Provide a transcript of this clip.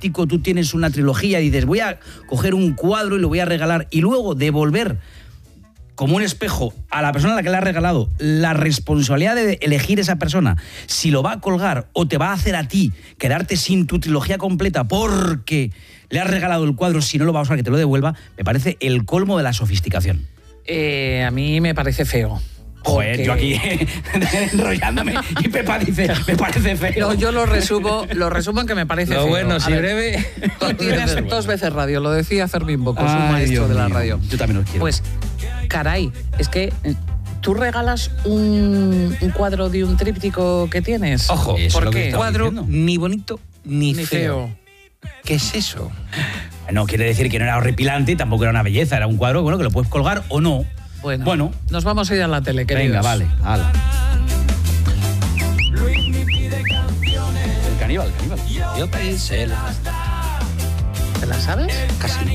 artístico, tú tienes una trilogía y dices, voy a coger un cuadro y lo voy a regalar y luego devolver como un espejo a la persona a la que le has regalado la responsabilidad de elegir esa persona si lo va a colgar o te va a hacer a ti quedarte sin tu trilogía completa porque le has regalado el cuadro, si no lo va a usar que te lo devuelva, me parece el colmo de la sofisticación. A mí me parece feo. Joder, yo aquí enrollándome y Pepa dice, me parece feo. No, yo lo resumo en que me parece feo. Bueno, si breve... Tú tienes 2 veces radio, lo decía Fermín Bocos, un maestro de la radio. Yo también lo quiero. Pues, caray, es que tú regalas un cuadro de un tríptico que tienes. Ojo, ¿por qué? Cuadro ni bonito ni feo. feo. ¿Qué es eso? No quiere decir que no era horripilante y tampoco era una belleza, era un cuadro bueno que lo puedes colgar o no. Bueno, nos vamos a ir a la tele, queridos. Venga, vale, hala. El caníbal. Yo pensé ¿Te la sabes? casi.